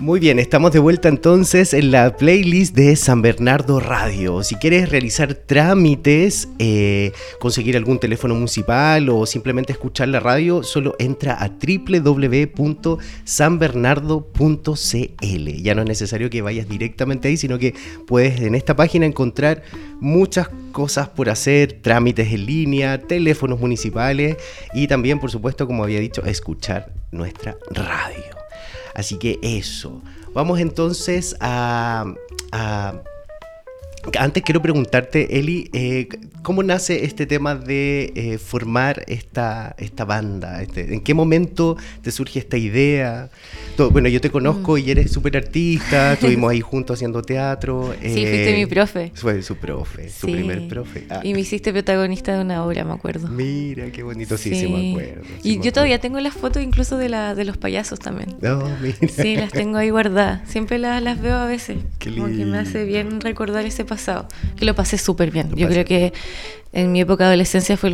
Muy bien, estamos de vuelta entonces en la playlist de San Bernardo Radio. Si quieres realizar trámites, conseguir algún teléfono municipal o simplemente escuchar la radio, solo entra a www.sanbernardo.cl. Ya no es necesario que vayas directamente ahí, sino que puedes en esta página encontrar muchas cosas por hacer, trámites en línea, teléfonos municipales y también, por supuesto, como había dicho, escuchar nuestra radio. Así que eso. Vamos entonces Antes quiero preguntarte, Eli, ¿cómo nace este tema de formar esta banda? ¿En qué momento te surge esta idea? Bueno, yo te conozco y eres súper artista, estuvimos ahí juntos haciendo teatro. Sí, fuiste mi profe. Fue su profe, su primer profe. Y me hiciste protagonista de una obra, me acuerdo. Mira, qué bonito, sí me acuerdo. Y yo todavía tengo las fotos incluso de los payasos también. No, mira. Sí, las tengo ahí guardadas. Siempre las veo a veces. Qué como lindo. que me hace bien recordar ese pasado. Que lo pasé súper bien. Yo creo que en mi época de adolescencia fue